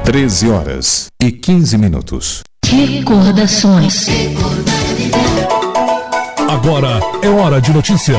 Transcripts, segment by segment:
13h15. Recordações. Agora é hora de notícias.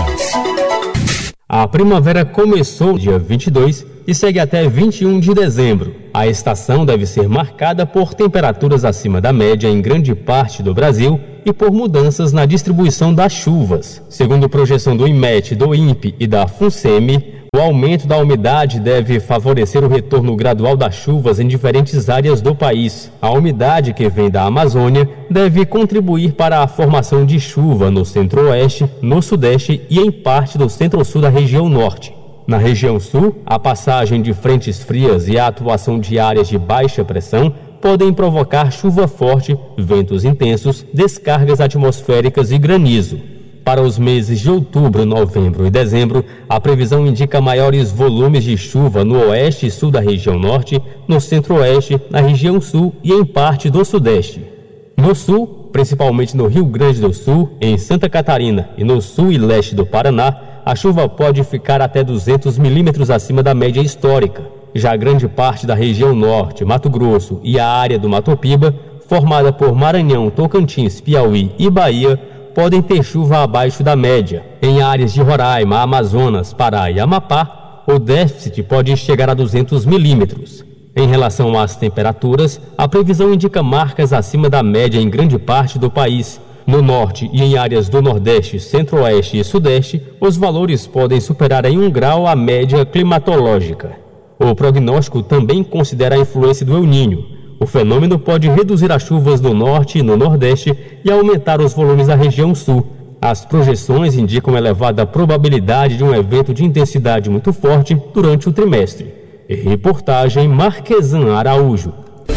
A primavera começou dia 22 e segue até 21 de dezembro. A estação deve ser marcada por temperaturas acima da média em grande parte do Brasil e por mudanças na distribuição das chuvas. Segundo projeção do IMET, do INPE e da FUNSEMI, o aumento da umidade deve favorecer o retorno gradual das chuvas em diferentes áreas do país. A umidade que vem da Amazônia deve contribuir para a formação de chuva no centro-oeste, no sudeste e em parte do centro-sul da região norte. Na região sul, a passagem de frentes frias e a atuação de áreas de baixa pressão podem provocar chuva forte, ventos intensos, descargas atmosféricas e granizo. Para os meses de outubro, novembro e dezembro, a previsão indica maiores volumes de chuva no oeste e sul da região norte, no centro-oeste, na região sul e em parte do sudeste. No sul, principalmente no Rio Grande do Sul, em Santa Catarina e no sul e leste do Paraná, a chuva pode ficar até 200 milímetros acima da média histórica. Já grande parte da região norte, Mato Grosso e a área do Mato Piba, formada por Maranhão, Tocantins, Piauí e Bahia, podem ter chuva abaixo da média. Em áreas de Roraima, Amazonas, Pará e Amapá, o déficit pode chegar a 200 milímetros. Em relação às temperaturas, a previsão indica marcas acima da média em grande parte do país. No norte e em áreas do Nordeste, Centro-Oeste e Sudeste, os valores podem superar em 1 grau a média climatológica. O prognóstico também considera a influência do El Niño. O fenômeno pode reduzir as chuvas no norte e no nordeste e aumentar os volumes da região sul. As projeções indicam elevada probabilidade de um evento de intensidade muito forte durante o trimestre. Reportagem Marquesan Araújo.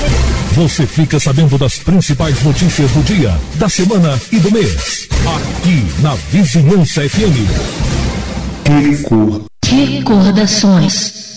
Você fica sabendo das principais notícias do dia, da semana e do mês. Aqui na Vizinhança FM. Recordações.